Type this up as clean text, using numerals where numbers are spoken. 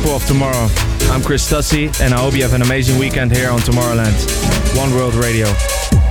people of tomorrow. I'm Chris Stussy, and I hope you have an amazing weekend here on Tomorrowland. One World Radio.